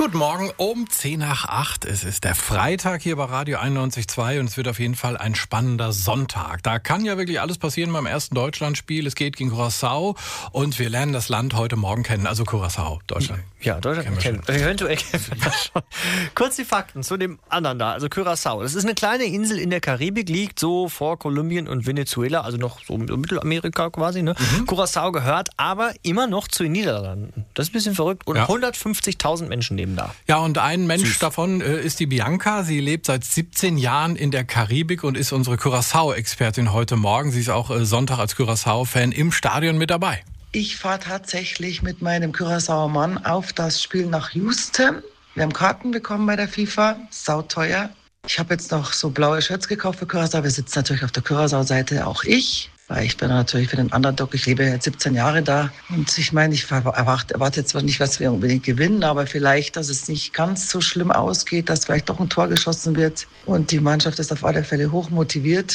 Guten Morgen um 7:50. Es ist der Freitag hier bei Radio 91.2 und es wird auf jeden Fall ein spannender Sonntag. Da kann ja wirklich alles passieren beim ersten Deutschlandspiel. Es geht gegen Curaçao und wir lernen das Land heute Morgen kennen. Also Curaçao, Deutschland. Ja, Deutschland kennen wir. Eventuell kennen wir das schon. Kurz die Fakten zu dem anderen da, also Curaçao. Das ist eine kleine Insel in der Karibik, liegt so vor Kolumbien und Venezuela, also noch so Mittelamerika quasi. Ne? Curaçao gehört aber immer noch zu den Niederlanden. Das ist ein bisschen verrückt. Und 150.000 Menschen leben da. Ja, und ein Mensch davon ist die Bianca. Sie lebt seit 17 Jahren in der Karibik und ist unsere Curaçao-Expertin heute Morgen. Sie ist auch Sonntag als Curaçao-Fan im Stadion mit dabei. Ich fahre tatsächlich mit meinem Curaçaoer Mann auf das Spiel nach Houston. Wir haben Karten bekommen bei der FIFA, sauteuer. Ich habe jetzt noch so blaue Shirts gekauft für Curaçao. Wir sitzen natürlich auf der Curaçao-Seite, auch ich. Weil ich bin natürlich für den Underdog, ich lebe jetzt 17 Jahre da. Und ich meine, ich erwarte jetzt zwar nicht, dass wir unbedingt gewinnen, aber vielleicht, dass es nicht ganz so schlimm ausgeht, dass vielleicht doch ein Tor geschossen wird. Und die Mannschaft ist auf alle Fälle hoch motiviert.